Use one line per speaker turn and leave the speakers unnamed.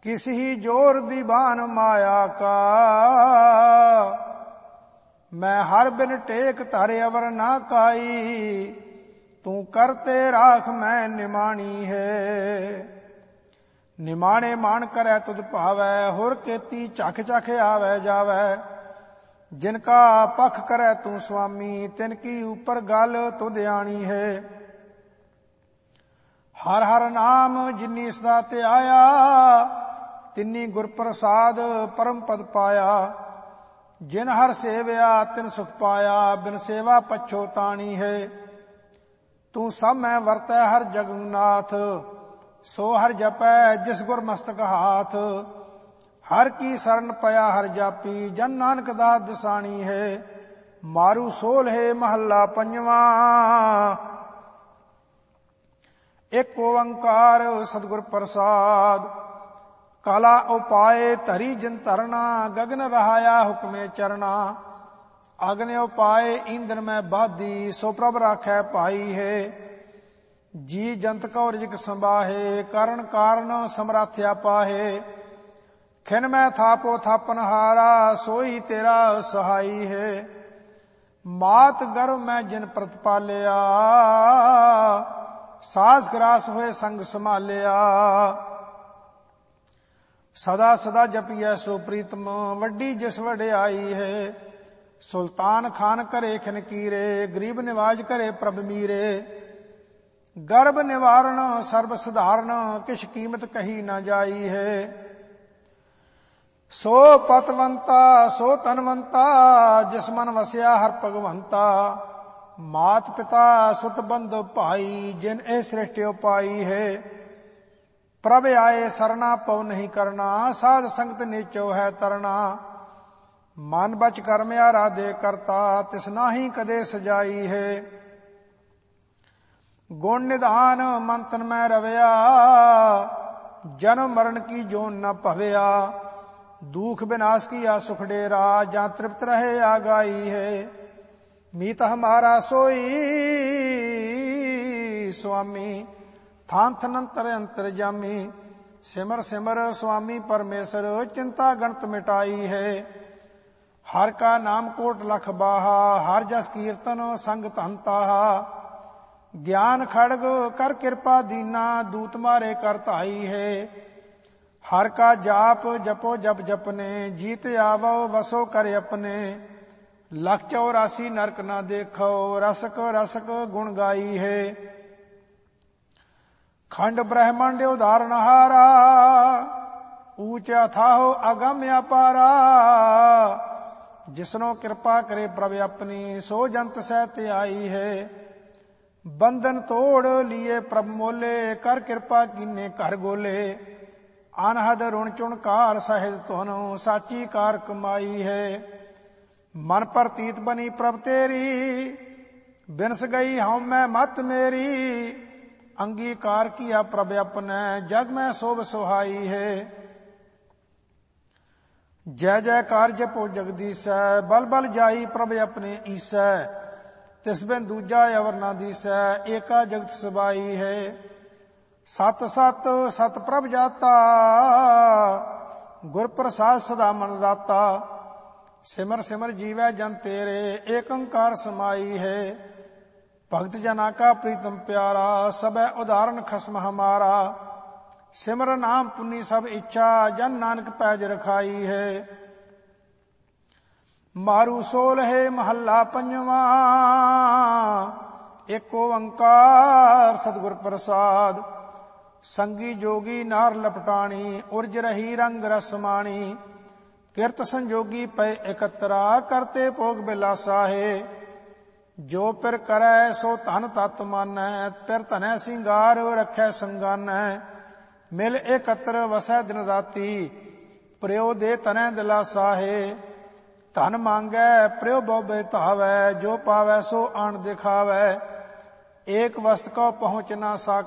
किस ही जोर दीवान माया का, मैं हर बिन टेक तारे अवर ना काई, तू करते राख मैं निमाणी है। निमाणे मान करे तुध भावै, हुर केती चख चख आवे जावै। जिनका पख करे तू स्वामी, तिनकी ऊपर गल तुध आनी है। हर हर नाम जिनी सदा ते आया, तिन्नी गुर प्रसाद परम पद पाया। जिन हर सेवया तिन सुख पाया, बिन सेवा पछोतानी है। तू सब मैं वरतै हर जगन्नाथ, सो हर जपै जिस गुर मस्तक हाथ। हर की शरण पया हर जापी, जन नानक दास दसानी है। मारू सोल है महला पंजवा, एक ओंकार सतगुर प्रसाद। काला उपाय धरी जिन धरना, गगन रहाया हुक्मे चरना। अग्नि उपाय ईंधन में बाधी, सो प्रभ राखै पाई है। जी जंत कौ रिजक संबाहे, करण कारण समराथ्या पाहे। खिन में थापो थापन हारा, सोई तेरा सहाई है। मात गर्भ में जिन प्रतिपालिया, सास ग्रास होए संग संभालिया। सदा सदा जपिए सो प्रीतम, वड्डी जिस वड्याई है। सुल्तान खान करे खिन कीरे, गरीब निवाज करे प्रभ मीरे। गर्भ निवारण सर्व सुधारण, किश कीमत कही न जाई है। सो पतवंता सो तनवंता, जिस मन वसिया हर भगवंता। मात पिता सुत बंधु भाई, जिन ए सृष्टि पाई है। प्रभ आए सरना पव नहीं करना, साध संगत नीचो है तरना। मन बच कर्म आराधे करता, तिस नाही कदे सजाई है। गुण निधान मन तन में रवया, जन्म मरण की जोन न भवया। दुख विनाश किया सुख डेरा, जहाँ तृप्त रहे आगाई है। मीत हमारा सोई स्वामी, थान थन अंतर अंतर जामी। सिमर सिमर स्वामी परमेश्वर, चिंता गणत मिटाई है। हर का नाम कोट लख बाहा, हर जस कीर्तन संग धनताहा। ज्ञान खड़ग कर कृपा दीना, दूत मारे कर ताई है। हर का जाप जपो जप जपने, जीत आवो वसो कर अपने। लख 84 नरक न देखो, रसक रसक गुण गाई है। खंड ब्रह्मांड उदाहरण हारा, ऊंच अथाहो अगम्य अपारा। जिसनो कृपा करे प्रभु अपनी, सो जंत सहत आई है। बंधन तोड़ लिए प्रभ मोले, कर कृपा कीने कर गोले। अनहद ऋण चुन कार सहित तुहनो, साची कार कमाई है। मन प्रतीत बनी प्रभ तेरी, बिनस गई हम मैं मत मेरी। अंगीकार किया प्रभ अपने, जग में शोभ सुहाई है। जय जयकार जपो जगदीश, बल बल जाई प्रभ अपने ईसै। तिस बिन दूजा अवर ना दीसै, एका जगत सबाई है। सत सत सत प्रभ जाता, गुर प्रसाद सदा मन राता। सिमर सिमर जीवै जन तेरे, एक ओंकार समाई है। भक्त जना का प्रीतम प्यारा, सबै उदाहरण खसम हमारा। सिमर नाम पुनि सब इच्छा, जन नानक पैज रखाई है। मारू सोल है महला पंजवा, एक ओंकार सतगुर प्रसाद। संगी जोगी नार लपटाणी, उर्ज रही रंग रसमाणी। किरत संजोगी पै एकत्रा, करते भोग बिलासा है। जो पिर करै सो धन तत मानै, पिर धनै सिंगार रखै संगानै। मिल एकत्र वसै दिन राती, प्रियो दे तनै दिलासा है। धन मांगै प्रियो बहु धावै, जो पावै सो आन दिखावै। एक वस्त को पहुँच ना सा